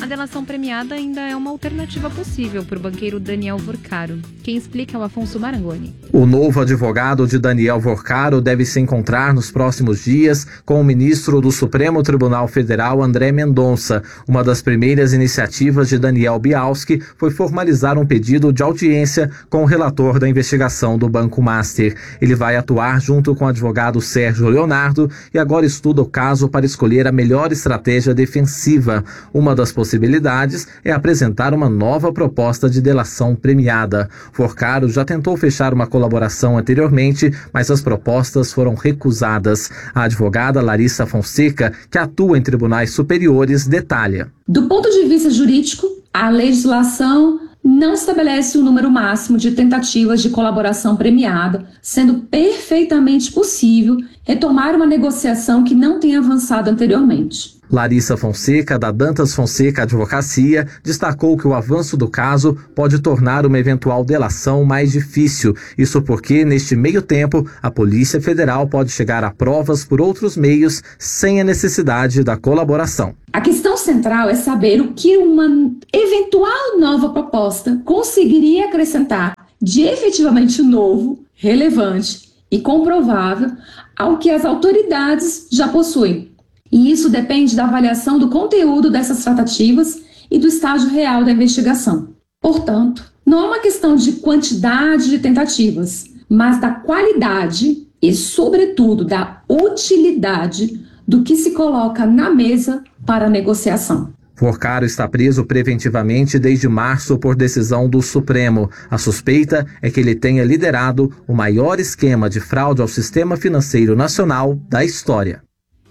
delação premiada ainda é uma alternativa possível para o banqueiro Daniel Vorcaro. Quem explica é o Afonso Marangoni. O novo advogado de Daniel Vorcaro deve se encontrar nos próximos dias com o ministro do Supremo Tribunal Federal, André Mendonça. Uma das primeiras iniciativas de Daniel Bialski foi formalizar um pedido de audiência com o relator da investigação do Banco Master. Ele vai atuar junto com o advogado Sérgio Leonardo e agora estuda o caso para escolher a melhor estratégia defensiva. Uma das possibilidades é apresentar uma nova proposta de delação premiada. Vorcaro já tentou fechar uma colaboração anteriormente, mas as propostas foram recusadas. A advogada Larissa Fonseca, que atua em tribunais superiores, detalha. Do ponto de vista jurídico, a legislação não estabelece um número máximo de tentativas de colaboração premiada, sendo perfeitamente possível retomar uma negociação que não tenha avançado anteriormente. Larissa Fonseca, da Dantas Fonseca Advocacia, destacou que o avanço do caso pode tornar uma eventual delação mais difícil. Isso porque, neste meio tempo, a Polícia Federal pode chegar a provas por outros meios sem a necessidade da colaboração. A questão central é saber o que uma eventual nova proposta conseguiria acrescentar de efetivamente novo, relevante e comprovável ao que as autoridades já possuem. E isso depende da avaliação do conteúdo dessas tratativas e do estágio real da investigação. Portanto, não é uma questão de quantidade de tentativas, mas da qualidade e, sobretudo, da utilidade do que se coloca na mesa para a negociação. Vorcaro está preso preventivamente desde março por decisão do Supremo. A suspeita é que ele tenha liderado o maior esquema de fraude ao sistema financeiro nacional da história.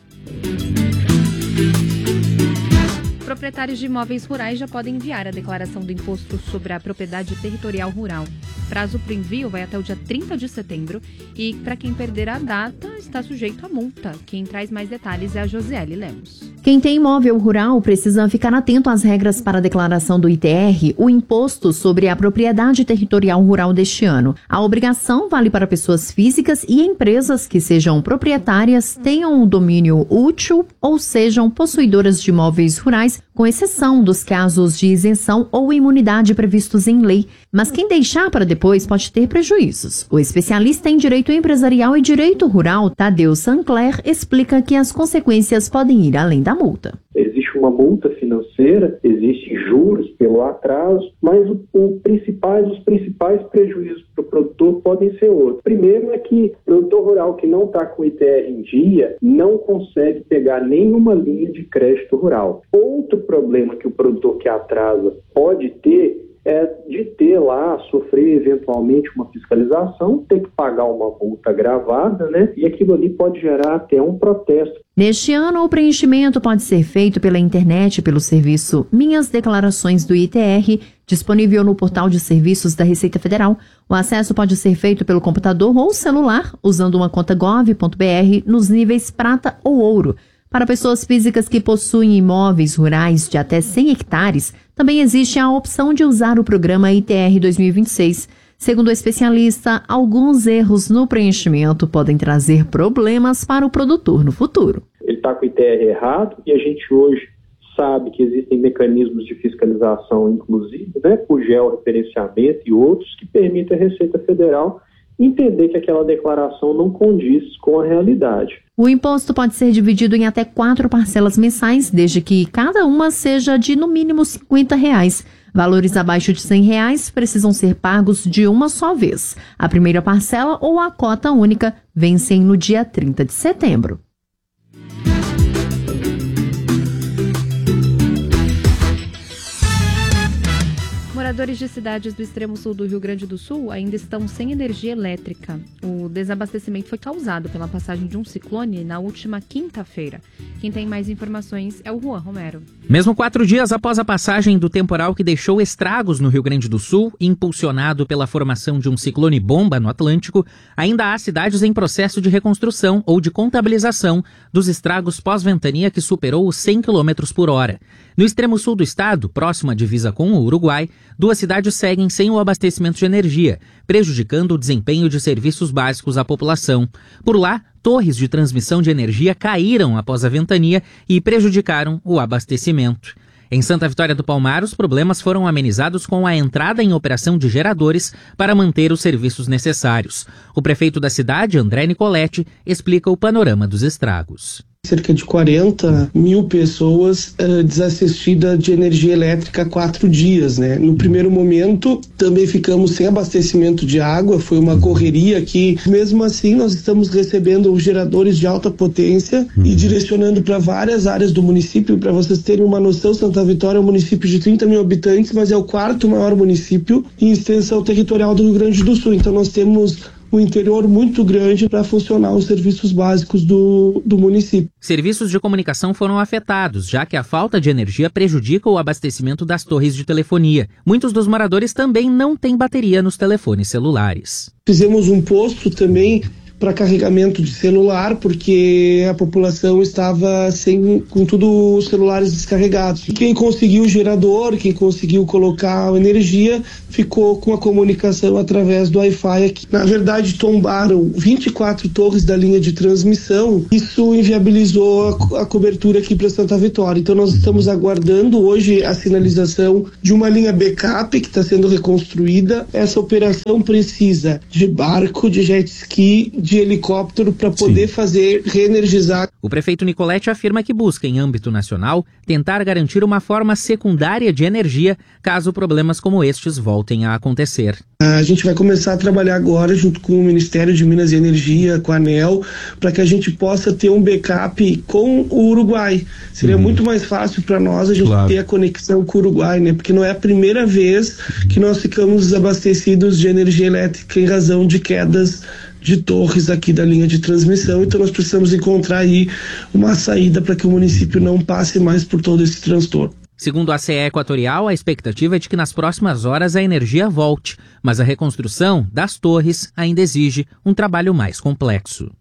Proprietários de imóveis rurais já podem enviar a declaração do Imposto sobre a Propriedade Territorial Rural. Prazo para o envio vai até o dia 30 de setembro e, para quem perder a data, está sujeito a multa. Quem traz mais detalhes é a Josiele Lemos. Quem tem imóvel rural precisa ficar atento às regras para a declaração do ITR, o Imposto sobre a Propriedade Territorial Rural deste ano. A obrigação vale para pessoas físicas e empresas que sejam proprietárias, tenham um domínio útil ou sejam possuidoras de imóveis rurais, com exceção dos casos de isenção ou imunidade previstos em lei. Mas quem deixar para depois pode ter prejuízos. O especialista em direito empresarial e direito rural, Tadeu Sancler, explica que as consequências podem ir além da multa. Existe uma multa financeira, existem juros pelo atraso, mas os principais prejuízos para o produtor podem ser outros. Primeiro é que o produtor rural que não está com o ITR em dia não consegue pegar nenhuma linha de crédito rural. Outro problema que o produtor que atrasa pode ter é de ter lá, sofrer eventualmente uma fiscalização, ter que pagar uma multa gravada, né? E aquilo ali pode gerar até um protesto. Neste ano, o preenchimento pode ser feito pela internet pelo serviço Minhas Declarações do ITR, disponível no portal de serviços da Receita Federal. O acesso pode ser feito pelo computador ou celular, usando uma conta gov.br nos níveis prata ou ouro. Para pessoas físicas que possuem imóveis rurais de até 100 hectares, também existe a opção de usar o programa ITR 2026. Segundo o especialista, alguns erros no preenchimento podem trazer problemas para o produtor no futuro. Ele está com o ITR errado e a gente hoje sabe que existem mecanismos de fiscalização, inclusive, né, por georreferenciamento e outros, que permitem a Receita Federal entender que aquela declaração não condiz com a realidade. O imposto pode ser dividido em até 4 parcelas mensais, desde que cada uma seja de no mínimo R$50. Valores abaixo de R$100 precisam ser pagos de uma só vez. A primeira parcela ou a cota única vencem no dia 30 de setembro. Moradores de cidades do extremo sul do Rio Grande do Sul ainda estão sem energia elétrica. O desabastecimento foi causado pela passagem de um ciclone na última quinta-feira. Quem tem mais informações é o Juan Romero. Mesmo 4 dias após a passagem do temporal que deixou estragos no Rio Grande do Sul, impulsionado pela formação de um ciclone-bomba no Atlântico, ainda há cidades em processo de reconstrução ou de contabilização dos estragos pós-ventania que superou os 100 km por hora. No extremo sul do estado, próximo à divisa com o Uruguai, 2 cidades seguem sem o abastecimento de energia, prejudicando o desempenho de serviços básicos à população. Por lá, torres de transmissão de energia caíram após a ventania e prejudicaram o abastecimento. Em Santa Vitória do Palmar, os problemas foram amenizados com a entrada em operação de geradores para manter os serviços necessários. O prefeito da cidade, André Nicoletti, explica o panorama dos estragos. Cerca de 40 mil pessoas desassistidas de energia elétrica há 4 dias, né? No primeiro momento, também ficamos sem abastecimento de água, foi uma correria aqui. Mesmo assim, nós estamos recebendo geradores de alta potência e direcionando para várias áreas do município. Para vocês terem uma noção, Santa Vitória é um município de 30 mil habitantes, mas é o 4º maior município em extensão territorial do Rio Grande do Sul. Então, nós temos um interior muito grande para funcionar os serviços básicos do município. Serviços de comunicação foram afetados, já que a falta de energia prejudica o abastecimento das torres de telefonia. Muitos dos moradores também não têm bateria nos telefones celulares. Fizemos um posto também para carregamento de celular, porque a população estava com todos os celulares descarregados. Quem conseguiu o gerador, quem conseguiu colocar a energia, ficou com a comunicação através do Wi-Fi aqui. Na verdade, tombaram 24 torres da linha de transmissão. Isso inviabilizou a cobertura aqui para Santa Vitória. Então, nós estamos aguardando hoje a sinalização de uma linha backup que está sendo reconstruída. Essa operação precisa de barco, de jet ski, de helicóptero para poder reenergizar. O prefeito Nicoletti afirma que busca, em âmbito nacional, tentar garantir uma forma secundária de energia caso problemas como estes voltem a acontecer. A gente vai começar a trabalhar agora junto com o Ministério de Minas e Energia, com a ANEEL, para que a gente possa ter um backup com o Uruguai. Seria muito mais fácil para nós a gente ter a conexão com o Uruguai, né? Porque não é a primeira vez que nós ficamos desabastecidos de energia elétrica em razão de quedas de torres aqui da linha de transmissão. Então nós precisamos encontrar aí uma saída para que o município não passe mais por todo esse transtorno. Segundo a CE Equatorial, a expectativa é de que nas próximas horas a energia volte, mas a reconstrução das torres ainda exige um trabalho mais complexo.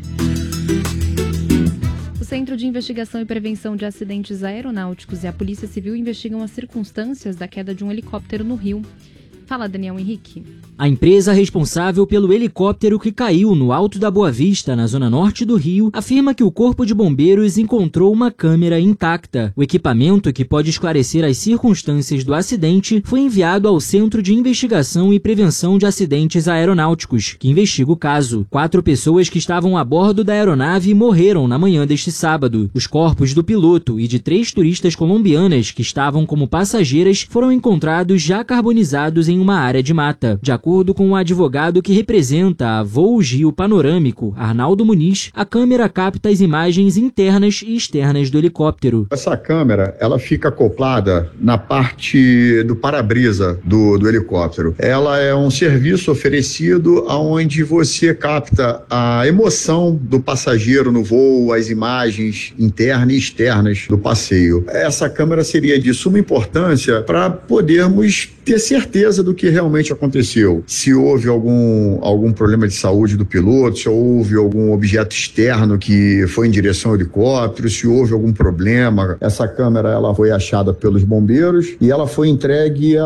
O Centro de Investigação e Prevenção de Acidentes Aeronáuticos e a Polícia Civil investigam as circunstâncias da queda de um helicóptero no Rio. Fala, Daniel Henrique. A empresa responsável pelo helicóptero que caiu no Alto da Boa Vista, na zona norte do Rio, afirma que o Corpo de Bombeiros encontrou uma câmera intacta. O equipamento, que pode esclarecer as circunstâncias do acidente, foi enviado ao Centro de Investigação e Prevenção de Acidentes Aeronáuticos, que investiga o caso. 4 pessoas que estavam a bordo da aeronave morreram na manhã deste sábado. Os corpos do piloto e de 3 turistas colombianas que estavam como passageiras foram encontrados já carbonizados em uma área de mata. De acordo com o advogado que representa a Voos Rio Panorâmico, Arnaldo Muniz, a câmera capta as imagens internas e externas do helicóptero. Essa câmera, ela fica acoplada na parte do para-brisa do helicóptero. Ela é um serviço oferecido onde você capta a emoção do passageiro no voo, as imagens internas e externas do passeio. Essa câmera seria de suma importância para podermos ter certeza do que realmente aconteceu. Se houve algum problema de saúde do piloto, se houve algum objeto externo que foi em direção ao helicóptero, se houve algum problema. Essa câmera, ela foi achada pelos bombeiros e ela foi entregue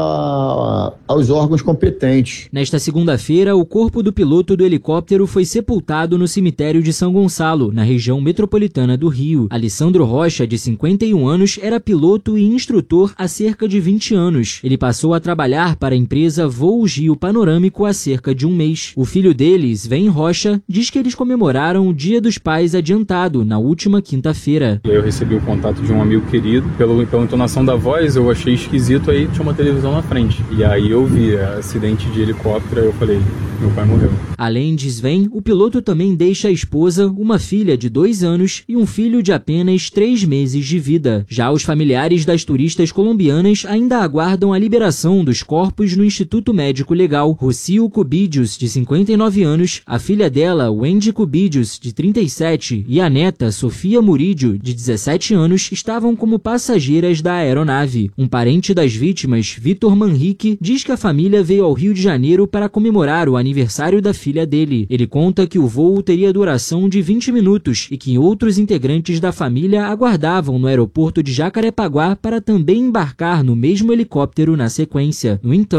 aos órgãos competentes. Nesta segunda-feira, o corpo do piloto do helicóptero foi sepultado no cemitério de São Gonçalo, na região metropolitana do Rio. Alessandro Rocha, de 51 anos, era piloto e instrutor há cerca de 20 anos. Ele passou a trabalhar para a empresa Voos Rio Panorâmico há cerca de um mês. O filho deles, Sven Rocha, diz que eles comemoraram o Dia dos Pais adiantado na última quinta-feira. Eu recebi o contato de um amigo querido. Pela entonação da voz, eu achei esquisito, aí tinha uma televisão na frente. E aí eu vi acidente de helicóptero, aí eu falei, meu pai morreu. Além de Sven, o piloto também deixa a esposa, uma filha de 2 anos e um filho de apenas 3 meses de vida. Já os familiares das turistas colombianas ainda aguardam a liberação dos corpos no Instituto Médico Legal. Rocio Cubidius, de 59 anos, a filha dela, Wendy Cubidius, de 37, e a neta, Sofia Murídio, de 17 anos, estavam como passageiras da aeronave. Um parente das vítimas, Vitor Manrique, diz que a família veio ao Rio de Janeiro para comemorar o aniversário da filha dele. Ele conta que o voo teria duração de 20 minutos e que outros integrantes da família aguardavam no aeroporto de Jacarepaguá para também embarcar no mesmo helicóptero na sequência. No entanto,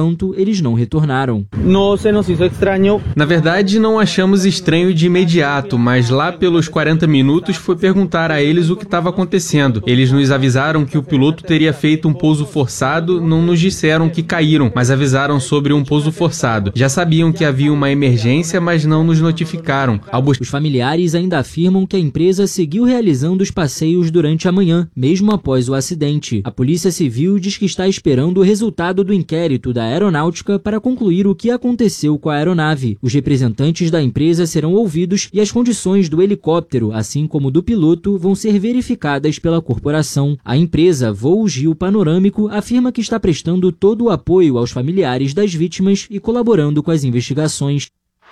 entanto, eles não retornaram. Na verdade, não achamos estranho de imediato, mas lá pelos 40 minutos foi perguntar a eles o que estava acontecendo. Eles nos avisaram que o piloto teria feito um pouso forçado, não nos disseram que caíram, mas avisaram sobre um pouso forçado. Já sabiam que havia uma emergência, mas não nos notificaram. Os familiares ainda afirmam que a empresa seguiu realizando os passeios durante a manhã, mesmo após o acidente. A Polícia Civil diz que está esperando o resultado do inquérito da Aeronáutica para concluir o que aconteceu com a aeronave. Os representantes da empresa serão ouvidos e as condições do helicóptero, assim como do piloto, vão ser verificadas pela corporação. A empresa Voos Rio Panorâmico afirma que está prestando todo o apoio aos familiares das vítimas e colaborando com as investigações.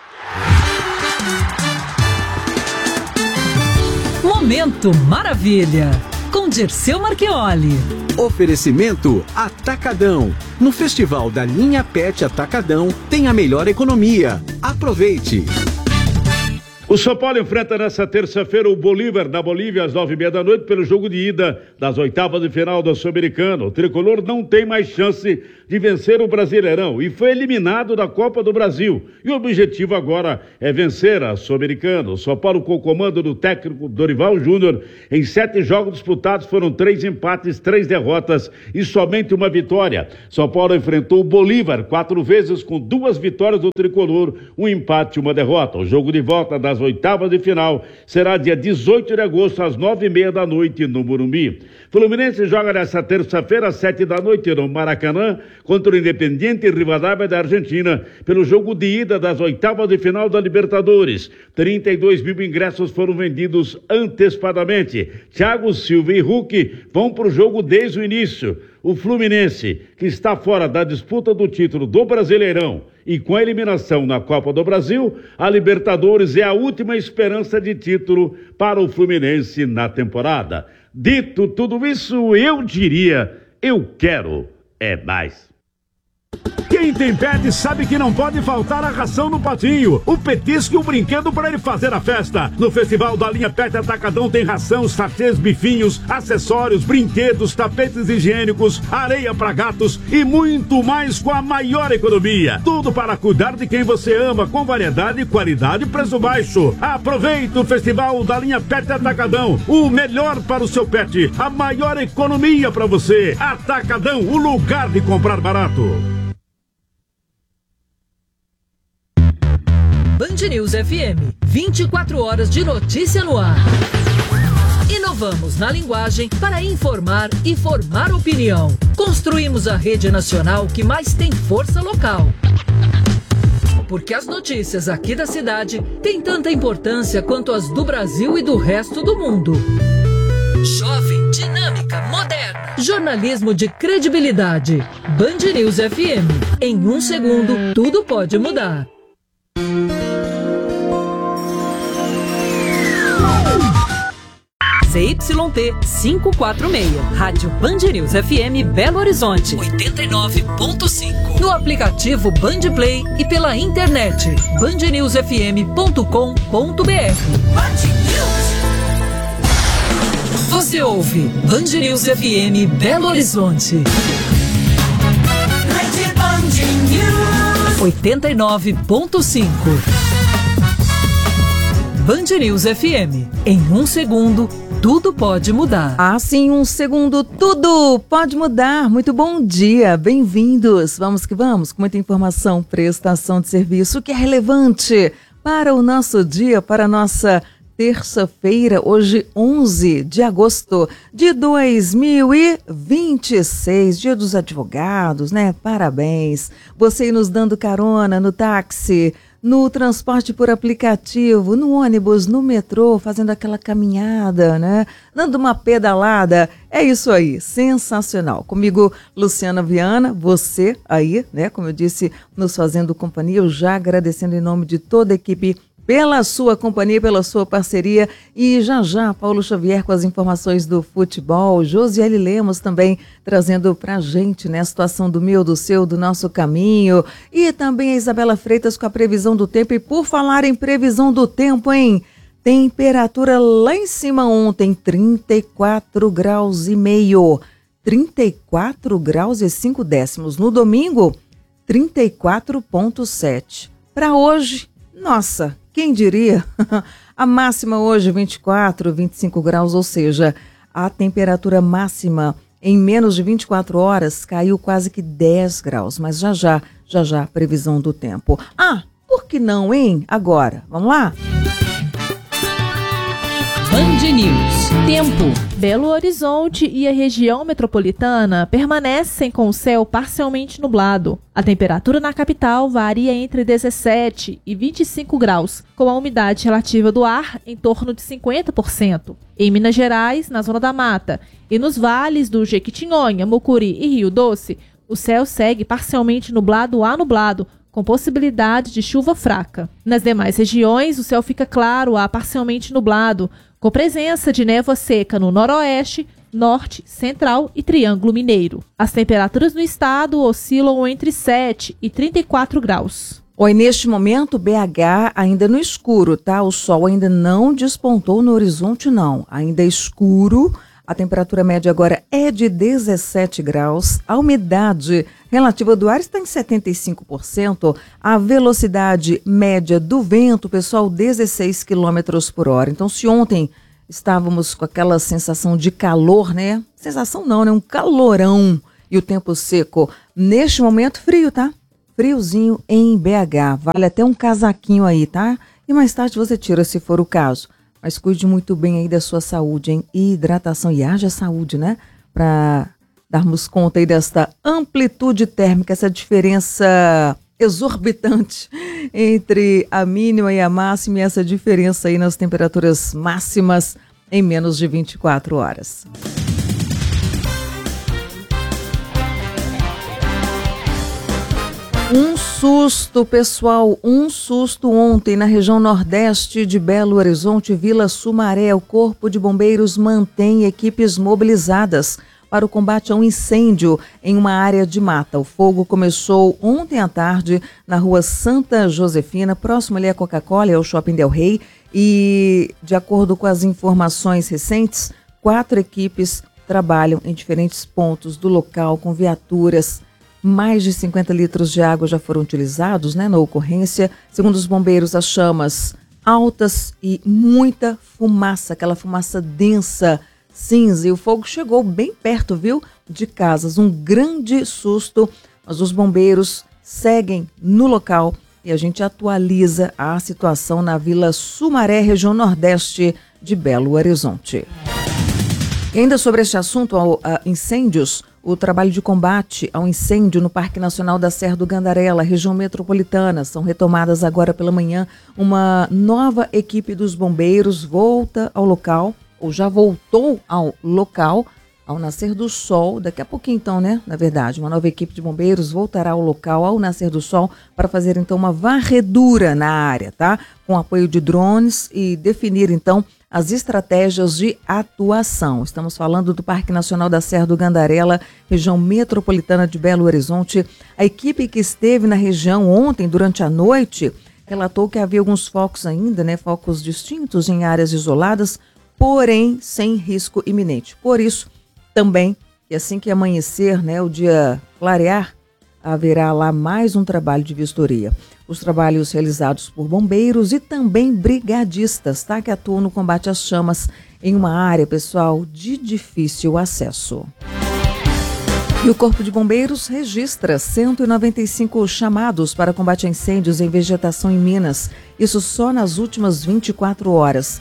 Momento Maravilha, com Dirceu Marchioli. Oferecimento Atacadão. No Festival da Linha Pet Atacadão tem a melhor economia. Aproveite! O São Paulo enfrenta nesta terça-feira o Bolívar, na Bolívia, às 9h30 da noite, pelo jogo de ida das oitavas de final do Sul-Americano. O tricolor não tem mais chance de vencer o Brasileirão e foi eliminado da Copa do Brasil. E o objetivo agora é vencer a Sul-Americano. O São Paulo, com o comando do técnico Dorival Júnior, em 7 jogos disputados foram 3 empates, 3 derrotas e somente uma vitória. São Paulo enfrentou o Bolívar 4 vezes, com 2 vitórias do tricolor, 1 empate e 1 derrota. O jogo de volta das oitavas de final será dia 18 de agosto, às 9h30 da noite, no Morumbi. Fluminense joga nesta terça-feira, às 7 da noite, no Maracanã, contra o Independiente Rivadavia da Argentina, pelo jogo de ida das oitavas de final da Libertadores. 32 mil ingressos foram vendidos antecipadamente. Thiago Silva e Hulk vão para o jogo desde o início. O Fluminense, que está fora da disputa do título do Brasileirão e com a eliminação na Copa do Brasil, a Libertadores é a última esperança de título para o Fluminense na temporada. Dito tudo isso, eu diria, eu quero é mais. Quem tem pet sabe que não pode faltar a ração no patinho, o petisco e o brinquedo para ele fazer a festa. No Festival da Linha Pet Atacadão tem ração, sachês, bifinhos, acessórios, brinquedos, tapetes higiênicos, areia para gatos e muito mais com a maior economia. Tudo para cuidar de quem você ama, com variedade, qualidade e preço baixo. Aproveite o Festival da Linha Pet Atacadão, o melhor para o seu pet, a maior economia para você. Atacadão, o lugar de comprar barato. Band News FM, 24 horas de notícia no ar. Inovamos na linguagem para informar e formar opinião. Construímos a rede nacional que mais tem força local. Porque as notícias aqui da cidade têm tanta importância quanto as do Brasil e do resto do mundo. Jovem, dinâmica, moderna. Jornalismo de credibilidade. Band News FM. Em 1 segundo, tudo pode mudar. ZYT 546, Rádio Band News FM Belo Horizonte, 89.5. No aplicativo Band Play e pela internet, bandnewsfm.com.br. Você ouve Band News FM Belo Horizonte. 89.5. Band News FM. Em 1 segundo, tudo pode mudar. Sim, 1 segundo, tudo pode mudar. Muito bom dia, bem-vindos. Vamos que vamos, com muita informação, prestação de serviço que é relevante para o nosso dia, para a nossa terça-feira, hoje 11 de agosto de 2026, dia dos advogados, né? Parabéns. Você aí nos dando carona no táxi, no transporte por aplicativo, no ônibus, no metrô, fazendo aquela caminhada, né? Dando uma pedalada. É isso aí, sensacional. Comigo, Luciana Viana, você aí, né? Como eu disse, nos fazendo companhia, eu já agradecendo em nome de toda a equipe pela sua companhia, pela sua parceria. E já, Paulo Xavier com as informações do futebol, Josiele Lemos também trazendo pra gente, né, a situação do meu, do seu, do nosso caminho. E também a Isabela Freitas com a previsão do tempo. E por falar em previsão do tempo, hein? Temperatura lá em cima ontem, 34 graus e meio. 34 graus e 5 décimos. No domingo, 34,7. Para hoje, nossa, quem diria? A máxima hoje 24, 25 graus, ou seja, a temperatura máxima em menos de 24 horas caiu quase que 10 graus. Mas já, previsão do tempo. Ah, por que não, hein? Agora, vamos lá? Band News. Tempo. Belo Horizonte e a região metropolitana permanecem com o céu parcialmente nublado. A temperatura na capital varia entre 17 e 25 graus, com a umidade relativa do ar em torno de 50%. Em Minas Gerais, na Zona da Mata, e nos vales do Jequitinhonha, Mucuri e Rio Doce, o céu segue parcialmente nublado a nublado, com possibilidade de chuva fraca. Nas demais regiões, o céu fica claro a parcialmente nublado, com presença de névoa seca no noroeste, norte, central e Triângulo Mineiro. As temperaturas no estado oscilam entre 7 e 34 graus. Oi, neste momento, BH ainda no escuro, tá? O sol ainda não despontou no horizonte, não. Ainda é escuro. A temperatura média agora é de 17 graus. A umidade relativa do ar está em 75%. A velocidade média do vento, pessoal, 16 km por hora. Então, se ontem estávamos com aquela sensação de calor, né? Sensação não, né? Um calorão e o tempo seco. Neste momento, frio, tá? Friozinho em BH. Vale até um casaquinho aí, tá? E mais tarde você tira, se for o caso. Mas cuide muito bem aí da sua saúde, hein? E hidratação, e haja saúde, né? Para darmos conta aí desta amplitude térmica, essa diferença exorbitante entre a mínima e a máxima, e essa diferença aí nas temperaturas máximas em menos de 24 horas. Um susto, pessoal, um susto ontem na região nordeste de Belo Horizonte, Vila Sumaré. O Corpo de Bombeiros mantém equipes mobilizadas para o combate a um incêndio em uma área de mata. O fogo começou ontem à tarde na rua Santa Josefina, próximo ali à Coca-Cola, ao Shopping Del Rey. E, de acordo com as informações recentes, 4 equipes trabalham em diferentes pontos do local com viaturas. Mais de 50 litros de água já foram utilizados, né, na ocorrência. Segundo os bombeiros, as chamas altas e muita fumaça, aquela fumaça densa, cinza. E o fogo chegou bem perto, viu, de casas. Um grande susto, mas os bombeiros seguem no local e a gente atualiza a situação na Vila Sumaré, região nordeste de Belo Horizonte. E ainda sobre este assunto, incêndios, o trabalho de combate ao incêndio no Parque Nacional da Serra do Gandarela, região metropolitana. São retomadas agora pela manhã. Uma nova equipe dos bombeiros volta ao local, ou já voltou ao local, ao nascer do sol. Daqui a pouquinho, então, né? Na verdade, uma nova equipe de bombeiros voltará ao local ao nascer do sol para fazer, então, uma varredura na área, tá? Com apoio de drones e definir, então, as estratégias de atuação. Estamos falando do Parque Nacional da Serra do Gandarela, região metropolitana de Belo Horizonte. A equipe que esteve na região ontem, durante a noite, relatou que havia alguns focos ainda, né? Focos distintos em áreas isoladas, porém sem risco iminente. Por isso, também, e assim que amanhecer, né, o dia clarear, haverá lá mais um trabalho de vistoria. Os trabalhos realizados por bombeiros e também brigadistas, tá? Que atuam no combate às chamas em uma área, pessoal, de difícil acesso. E o Corpo de Bombeiros registra 195 chamados para combate a incêndios em vegetação em Minas. Isso só nas últimas 24 horas.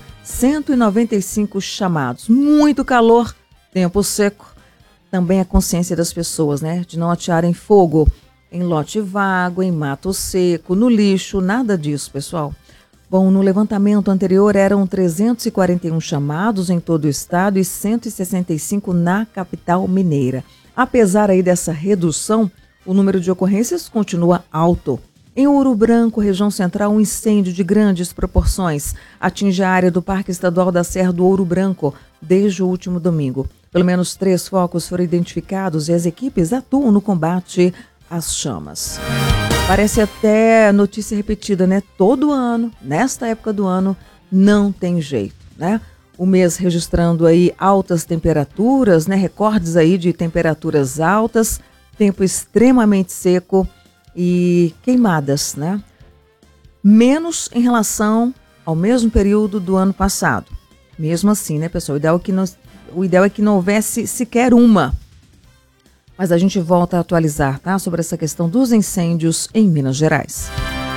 195 chamados. Muito calor, tempo seco. Também a consciência das pessoas, né? De não atearem fogo em lote vago, em mato seco, no lixo, nada disso, pessoal. Bom, no levantamento anterior eram 341 chamados em todo o estado e 165 na capital mineira. Apesar aí dessa redução, o número de ocorrências continua alto. Em Ouro Branco, região central, um incêndio de grandes proporções atinge a área do Parque Estadual da Serra do Ouro Branco desde o último domingo. Pelo menos 3 focos foram identificados e as equipes atuam no combate às chamas. Parece até notícia repetida, né? Todo ano, nesta época do ano, não tem jeito, né? O mês registrando aí altas temperaturas, né? Recordes aí de temperaturas altas, tempo extremamente seco e queimadas, né? Menos em relação ao mesmo período do ano passado. Mesmo assim, né, pessoal? O ideal é que não houvesse sequer uma. Mas a gente volta a atualizar, tá? Sobre essa questão dos incêndios em Minas Gerais.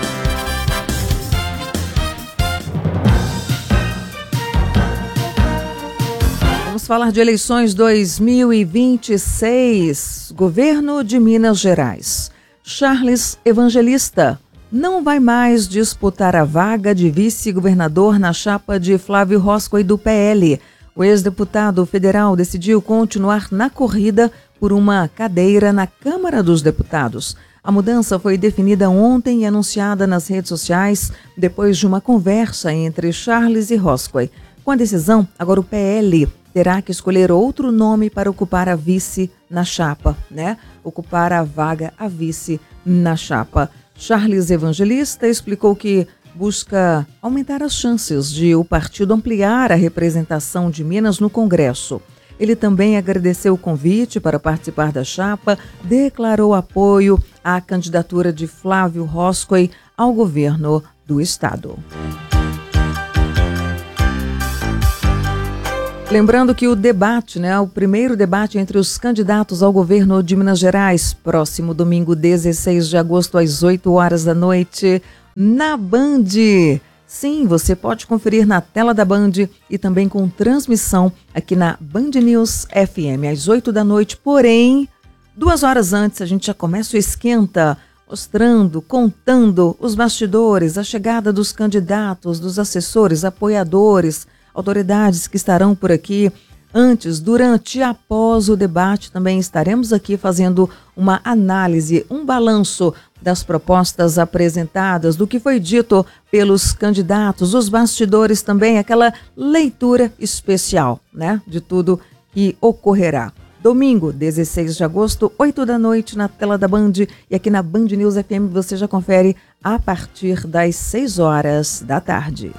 Vamos falar de eleições 2026. Governo de Minas Gerais. Charles Evangelista não vai mais disputar a vaga de vice-governador na chapa de Flávio Roscoe do PL. O ex-deputado federal decidiu continuar na corrida por uma cadeira na Câmara dos Deputados. A mudança foi definida ontem e anunciada nas redes sociais depois de uma conversa entre Charles e Roscoe. Com a decisão, agora o PL terá que escolher outro nome para ocupar a vice na chapa, né? Ocupar a vaga a vice na chapa. Charles Evangelista explicou que busca aumentar as chances de o partido ampliar a representação de Minas no Congresso. Ele também agradeceu o convite para participar da chapa, declarou apoio à candidatura de Flávio Roscoe ao governo do estado. Lembrando que o debate, o primeiro debate entre os candidatos ao governo de Minas Gerais, próximo domingo 16 de agosto às 8 horas da noite, na Band. Sim, você pode conferir na tela da Band e também com transmissão aqui na Band News FM às 8 da noite. Porém, 2 horas antes a gente já começa o esquenta, mostrando, contando os bastidores, a chegada dos candidatos, dos assessores, apoiadores, autoridades que estarão por aqui. Antes, durante e após o debate, também estaremos aqui fazendo uma análise, um balanço das propostas apresentadas, do que foi dito pelos candidatos, os bastidores também, aquela leitura especial, né, de tudo que ocorrerá. Domingo, 16 de agosto, 8 da noite, na tela da Band, e aqui na Band News FM você já confere a partir das 6 horas da tarde.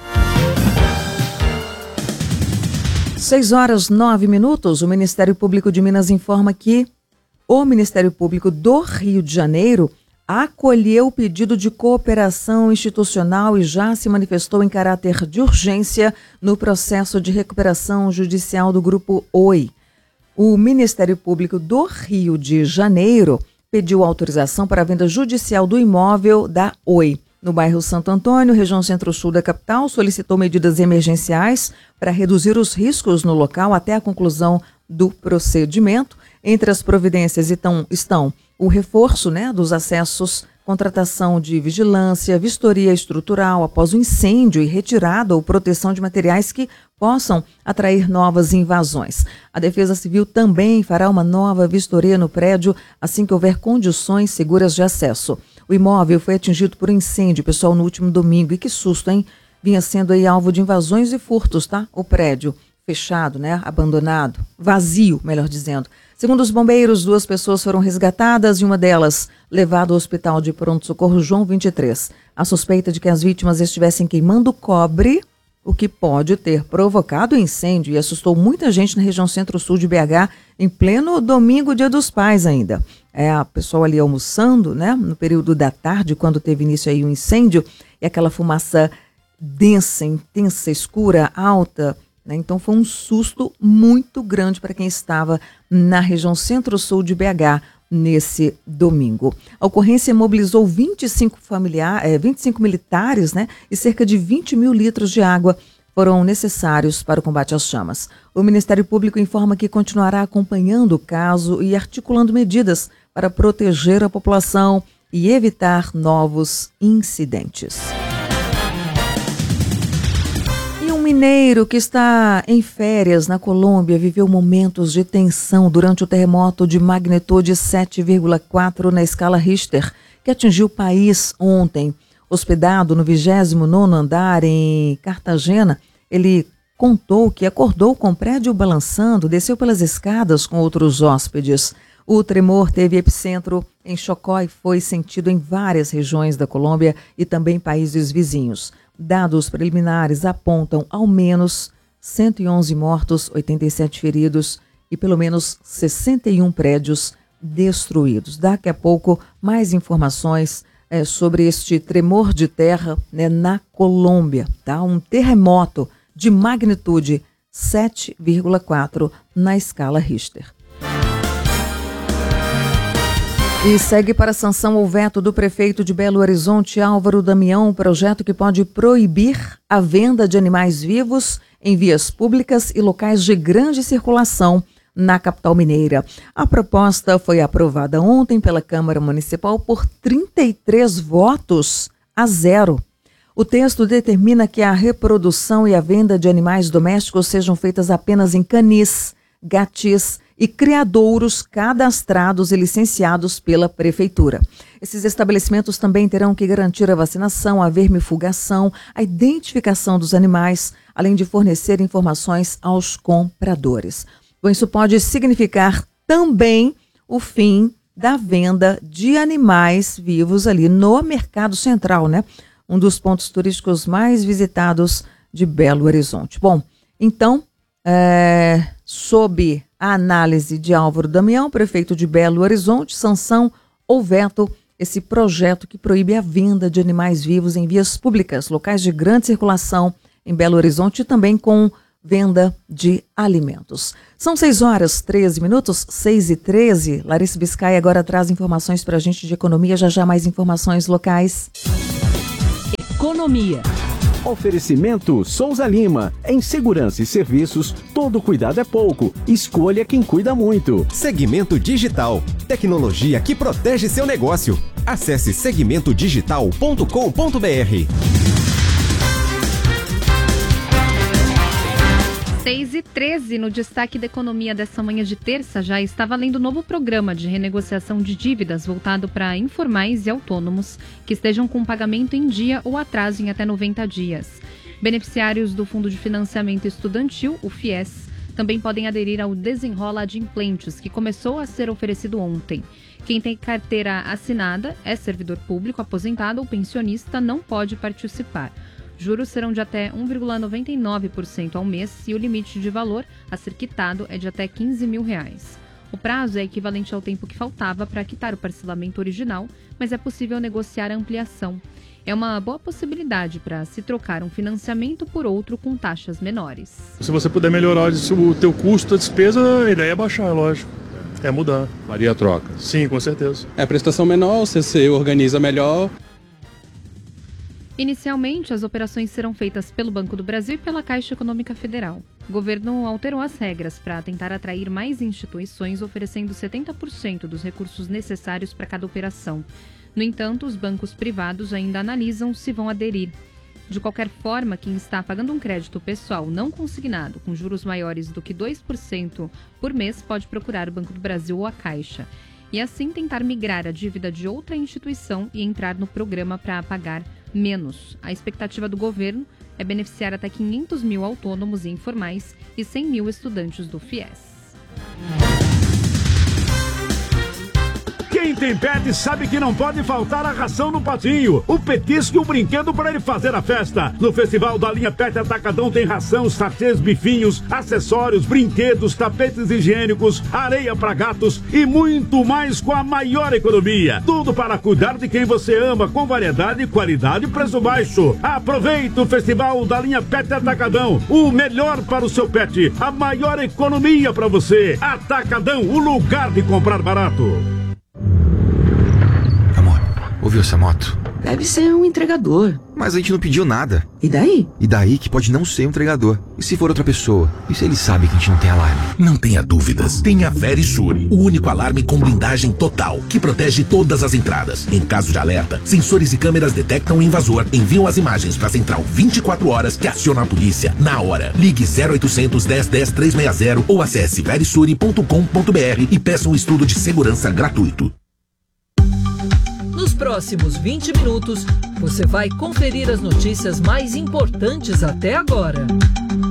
6 horas 9 minutos, o Ministério Público de Minas informa que o Ministério Público do Rio de Janeiro acolheu o pedido de cooperação institucional e já se manifestou em caráter de urgência no processo de recuperação judicial do Grupo Oi. O Ministério Público do Rio de Janeiro pediu autorização para a venda judicial do imóvel da Oi. No bairro Santo Antônio, região centro-sul da capital, solicitou medidas emergenciais para reduzir os riscos no local até a conclusão do procedimento. Entre as providências estão o reforço, dos acessos, contratação de vigilância, vistoria estrutural após o incêndio e retirada ou proteção de materiais que possam atrair novas invasões. A Defesa Civil também fará uma nova vistoria no prédio assim que houver condições seguras de acesso. O imóvel foi atingido por incêndio, pessoal, no último domingo. E que susto, hein? Vinha sendo aí alvo de invasões e furtos, tá? O prédio fechado, abandonado, vazio, melhor dizendo. Segundo os bombeiros, 2 pessoas foram resgatadas e uma delas levada ao hospital de pronto-socorro João 23. A suspeita de que as vítimas estivessem queimando cobre, o que pode ter provocado o incêndio e assustou muita gente na região centro-sul de BH em pleno domingo, Dia dos Pais ainda. A pessoa ali almoçando, no período da tarde, quando teve início aí o incêndio, e aquela fumaça densa, intensa, escura, alta, Então foi um susto muito grande para quem estava na região centro-sul de BH nesse domingo. A ocorrência mobilizou 25 militares, e cerca de 20 mil litros de água foram necessários para o combate às chamas. O Ministério Público informa que continuará acompanhando o caso e articulando medidas para proteger a população e evitar novos incidentes. E um mineiro que está em férias na Colômbia viveu momentos de tensão durante o terremoto de magnitude 7,4 na escala Richter, que atingiu o país ontem. Hospedado no 29º andar em Cartagena, ele contou que acordou com o prédio balançando, desceu pelas escadas com outros hóspedes. O tremor teve epicentro em Chocó e foi sentido em várias regiões da Colômbia e também países vizinhos. Dados preliminares apontam ao menos 111 mortos, 87 feridos e pelo menos 61 prédios destruídos. Daqui a pouco, mais informações sobre este tremor de terra, né, na Colômbia, tá? Um terremoto de magnitude 7,4 na escala Richter. E segue para sanção ou veto do prefeito de Belo Horizonte, Álvaro Damião, um projeto que pode proibir a venda de animais vivos em vias públicas e locais de grande circulação na capital mineira. A proposta foi aprovada ontem pela Câmara Municipal por 33 votos a 0. O texto determina que a reprodução e a venda de animais domésticos sejam feitas apenas em canis, gatis e criadouros cadastrados e licenciados pela Prefeitura. Esses estabelecimentos também terão que garantir a vacinação, a vermifugação, a identificação dos animais, além de fornecer informações aos compradores. Bom, isso pode significar também o fim da venda de animais vivos ali no Mercado Central, né? Um dos pontos turísticos mais visitados de Belo Horizonte. Bom, então, sob a análise de Álvaro Damião, prefeito de Belo Horizonte, sanção ou veto esse projeto que proíbe a venda de animais vivos em vias públicas, locais de grande circulação em Belo Horizonte e também com venda de alimentos. São 6h13, 6h13. Larissa Biscay agora traz informações para a gente de economia, já mais informações locais. Economia. Oferecimento Souza Lima. Em segurança e serviços, todo cuidado é pouco. Escolha quem cuida muito. Segmento Digital. Tecnologia que protege seu negócio. Acesse segmentodigital.com.br. 6h13, no destaque da economia dessa manhã de terça, já está valendo o novo programa de renegociação de dívidas voltado para informais e autônomos que estejam com pagamento em dia ou atraso em até 90 dias. Beneficiários do Fundo de Financiamento Estudantil, o FIES, também podem aderir ao Desenrola Adimplentes, que começou a ser oferecido ontem. Quem tem carteira assinada, é servidor público, aposentado ou pensionista, não pode participar. Juros serão de até 1,99% ao mês e o limite de valor a ser quitado é de até R$15 mil. O prazo é equivalente ao tempo que faltava para quitar o parcelamento original, mas é possível negociar a ampliação. É uma boa possibilidade para se trocar um financiamento por outro com taxas menores. Se você puder melhorar o teu custo, a despesa, a ideia é baixar, lógico. É mudar. Faria a troca? Sim, com certeza. É a prestação menor, você se organiza melhor. Inicialmente, as operações serão feitas pelo Banco do Brasil e pela Caixa Econômica Federal. O governo alterou as regras para tentar atrair mais instituições, oferecendo 70% dos recursos necessários para cada operação. No entanto, os bancos privados ainda analisam se vão aderir. De qualquer forma, quem está pagando um crédito pessoal não consignado com juros maiores do que 2% por mês pode procurar o Banco do Brasil ou a Caixa. E assim tentar migrar a dívida de outra instituição e entrar no programa para pagar menos. A expectativa do governo é beneficiar até 500 mil autônomos e informais e 100 mil estudantes do FIES. Quem tem pet sabe que não pode faltar a ração no patinho, o petisco e o brinquedo para ele fazer a festa. No Festival da Linha Pet Atacadão tem ração, sachês, bifinhos, acessórios, brinquedos, tapetes higiênicos, areia para gatos e muito mais com a maior economia. Tudo para cuidar de quem você ama, com variedade, qualidade e preço baixo. Aproveite o Festival da Linha Pet Atacadão, o melhor para o seu pet, a maior economia para você. Atacadão, o lugar de comprar barato. Ouviu essa moto? Deve ser um entregador. Mas a gente não pediu nada. E daí? E daí que pode não ser um entregador. E se for outra pessoa? E se ele sabe que a gente não tem alarme? Não tenha dúvidas. Tem a Verisure, o único alarme com blindagem total, que protege todas as entradas. Em caso de alerta, sensores e câmeras detectam o invasor, enviam as imagens para a central 24 horas que aciona a polícia na hora. Ligue 0800 10 10 360 ou acesse verisure.com.br e peça um estudo de segurança gratuito. Nos próximos 20 minutos, você vai conferir as notícias mais importantes até agora.